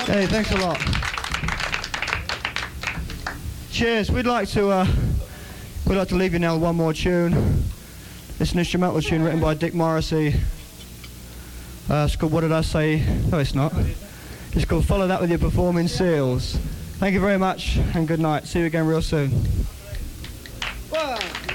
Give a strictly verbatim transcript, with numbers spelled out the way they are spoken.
Hey, thanks a lot. Cheers. We'd like to uh, we'd like to leave you now with one more tune. It's an instrumental tune written by Dick Morrissey. Uh, it's called What Did I Say? No, it's not. It's called Follow That With Your Performing Seals. Thank you very much and good night. See you again real soon. One.